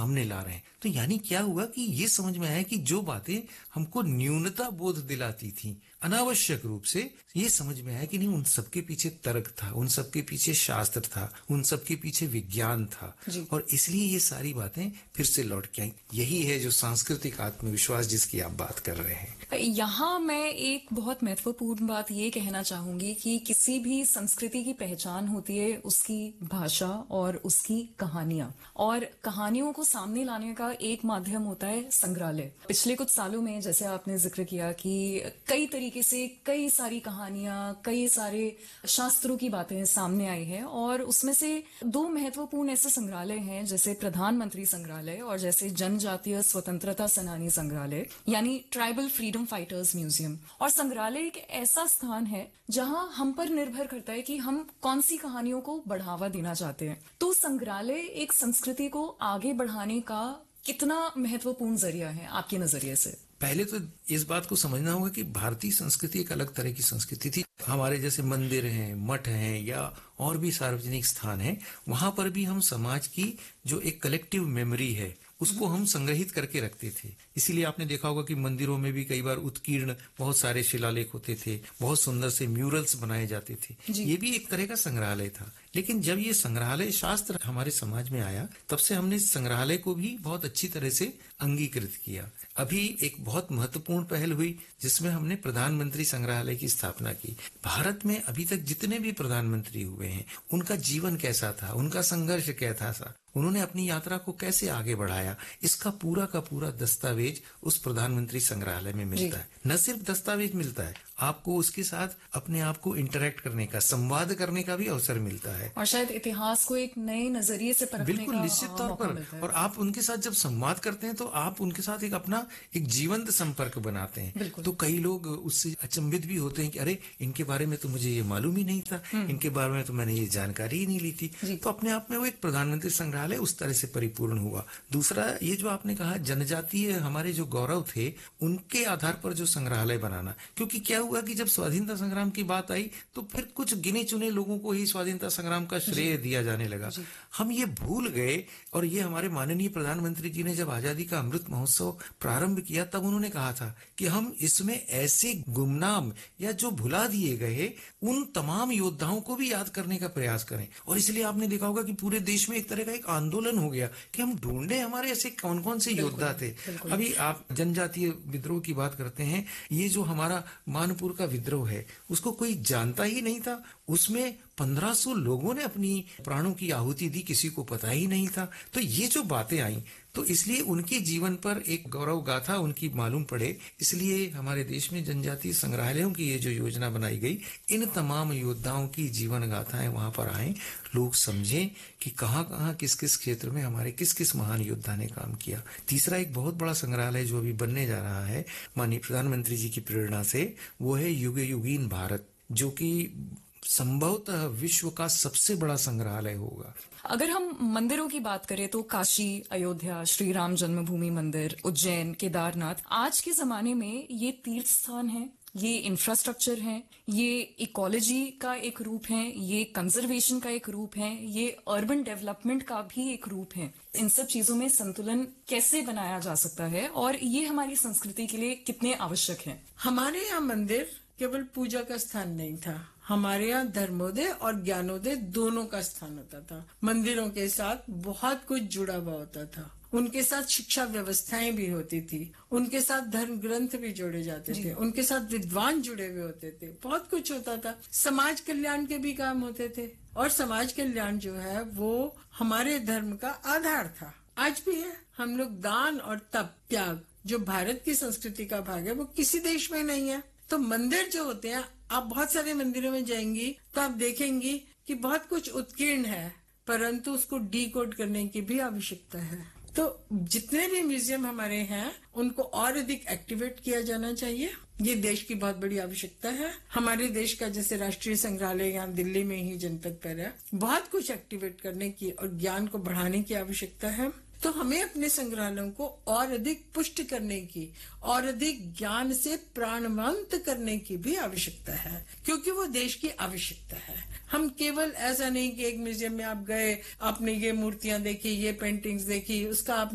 सामने ला रहे हैं। तो यानी क्या हुआ कि ये समझ में आया कि जो बातें हमको न्यूनता बोध दिलाती थी अनावश्यक रूप से, ये समझ में आया कि नहीं, उन सबके पीछे तर्क था, उन सबके पीछे शास्त्र था, उन सबके पीछे विज्ञान था, और इसलिए ये सारी बातें फिर से लौट के आई। यही है जो सांस्कृतिक आत्मविश्वास जिसकी आप बात कर रहे हैं। यहाँ मैं एक बहुत महत्वपूर्ण बात ये कहना चाहूंगी कि किसी भी संस्कृति की पहचान होती है उसकी भाषा और उसकी कहानियां, और कहानियों को सामने लाने का एक माध्यम होता है संग्रहालय। पिछले कुछ सालों में जैसे आपने जिक्र किया कि कई तरीके से कई सारी कहानियां, कई सारे शास्त्रों की बातें सामने आई है, और उसमें से दो महत्वपूर्ण ऐसे संग्रहालय हैं जैसे प्रधानमंत्री संग्रहालय और जैसे जनजातीय स्वतंत्रता सेनानी संग्रहालय यानी ट्राइबल फ्रीडम फाइटर्स म्यूजियम। और संग्रहालय एक ऐसा स्थान है जहां हम पर निर्भर करता है कि हम कौन सी कहानियों को बढ़ावा देना चाहते हैं। तो संग्रहालय एक संस्कृति को आगे बढ़ाने का कितना महत्वपूर्ण जरिया है आपके नजरिए से? पहले तो इस बात को समझना होगा कि भारतीय संस्कृति एक अलग तरह की संस्कृति थी। हमारे जैसे मंदिर हैं, मठ हैं या और भी सार्वजनिक स्थान हैं, वहां पर भी हम समाज की जो एक कलेक्टिव मेमोरी है उसको हम संग्रहित करके रखते थे। इसीलिए आपने देखा होगा कि मंदिरों में भी कई बार उत्कीर्ण बहुत सारे शिलालेख होते थे, बहुत सुंदर से म्यूरल्स बनाए जाते थे। ये भी एक तरह का संग्रहालय था। लेकिन जब ये संग्रहालय शास्त्र हमारे समाज में आया तब से हमने संग्रहालय को भी बहुत अच्छी तरह से अंगीकृत किया। अभी एक बहुत महत्वपूर्ण पहल हुई जिसमें हमने प्रधानमंत्री संग्रहालय की स्थापना की। भारत में अभी तक जितने भी प्रधानमंत्री हुए हैं उनका जीवन कैसा था, उनका संघर्ष कैसा था, उन्होंने अपनी यात्रा को कैसे आगे बढ़ाया, इसका पूरा का पूरा दस्तावेज उस प्रधानमंत्री संग्रहालय में मिलता है। न सिर्फ दस्तावेज मिलता है, आपको उसके साथ अपने आप को इंटरेक्ट करने का, संवाद करने का भी अवसर मिलता है, और शायद इतिहास को एक नए नजरिए से परखने बिल्कुल का निश्चित तौर पर। और आप उनके साथ जब संवाद करते हैं तो आप उनके साथ एक अपना एक जीवंत संपर्क बनाते हैं। तो कई लोग उससे अचंभित भी होते हैं कि अरे इनके बारे में तो मुझे ये मालूम ही नहीं था, इनके बारे में तो मैंने ये जानकारी ही नहीं ली थी। तो अपने आप में वो एक प्रधानमंत्री संग्रहालय उस तरह से परिपूर्ण हुआ। दूसरा, ये जो आपने कहा जनजातीय हमारे जो गौरव थे उनके आधार पर जो संग्रहालय बनाना, क्योंकि क्या हुआ कि जब स्वाधीनता संग्राम की बात आई तो फिर कुछ गिने चुने लोगों को ही स्वाधीनता संग्राम का श्रेय दिया जाने लगा। हम ये भूल गए, और ये हमारे माननीय प्रधानमंत्री जी ने जब आजादी का अमृत महोत्सव प्रारंभ किया तब उन्होंने कहा था कि हम इसमें ऐसे गुमनाम या जो भुला दिए गए उन तमाम योद्धाओं को भी याद करने का प्रयास करें। और इसलिए आपने देखा होगा कि पूरे देश में एक तरह का एक आंदोलन हो गया कि हम ढूंढे हमारे ऐसे कौन कौन से योद्धा थे। अभी आप जनजातीय विद्रोह की बात करते हैं, ये जो हमारा मानपुर का विद्रोह है उसको कोई जानता ही नहीं था। उसमें 1500 लोगों ने अपनी प्राणों की आहुति दी, किसी को पता ही नहीं था। तो ये जो बातें आई तो इसलिए उनके जीवन पर एक गौरव गाथा उनकी मालूम पड़े, इसलिए हमारे देश में जनजातीय संग्रहालयों की ये जो योजना बनाई गई, इन तमाम योद्धाओं की जीवन गाथाएं वहां पर आए, लोग समझें कि कहाँ कहाँ किस किस क्षेत्र में हमारे किस किस महान योद्धा ने काम किया। तीसरा एक बहुत बड़ा संग्रहालय जो अभी बनने जा रहा है माननीय प्रधानमंत्री जी की प्रेरणा से, वो है युग युगीन भारत, जो कि संभवतः विश्व का सबसे बड़ा संग्रहालय होगा। अगर हम मंदिरों की बात करें तो काशी, अयोध्या, श्री राम जन्मभूमि मंदिर, उज्जैन, केदारनाथ, आज के जमाने में ये तीर्थ स्थान है, ये इंफ्रास्ट्रक्चर है, ये इकोलॉजी का एक रूप है, ये कंजर्वेशन का एक रूप है, ये अर्बन डेवलपमेंट का भी एक रूप है। इन सब चीजों में संतुलन कैसे बनाया जा सकता है और ये हमारी संस्कृति के लिए कितने आवश्यक है? हमारे यहाँ मंदिर केवल पूजा का स्थान नहीं था, हमारे यहाँ धर्मोदय और ज्ञानोदय दोनों का स्थान होता था। मंदिरों के साथ बहुत कुछ जुड़ा हुआ होता था, उनके साथ शिक्षा व्यवस्थाएं भी होती थी, उनके साथ धर्म ग्रंथ भी जोड़े जाते थे, उनके साथ विद्वान जुड़े हुए होते थे, बहुत कुछ होता था। समाज कल्याण के भी काम होते थे, और समाज कल्याण जो है वो हमारे धर्म का आधार था, आज भी है। हम लोग दान और तप त्याग जो भारत की संस्कृति का भाग है वो किसी देश में नहीं है। तो मंदिर जो होते हैं, आप बहुत सारे मंदिरों में जाएंगी तो आप देखेंगी कि बहुत कुछ उत्कीर्ण है, परंतु उसको डीकोड करने की भी आवश्यकता है। तो जितने भी म्यूजियम हमारे हैं उनको और अधिक एक्टिवेट किया जाना चाहिए, ये देश की बहुत बड़ी आवश्यकता है। हमारे देश का जैसे राष्ट्रीय संग्रहालय यहाँ दिल्ली में ही जनपद पर है, बहुत कुछ एक्टिवेट करने की और ज्ञान को बढ़ाने की आवश्यकता है। तो हमें अपने संग्रहालयों को और अधिक पुष्ट करने की और अधिक ज्ञान से प्राणवंत करने की भी आवश्यकता है, क्योंकि वो देश की आवश्यकता है। हम केवल ऐसा नहीं कि एक म्यूजियम में आप गए, आपने ये मूर्तियां देखी, ये पेंटिंग्स देखी, उसका आप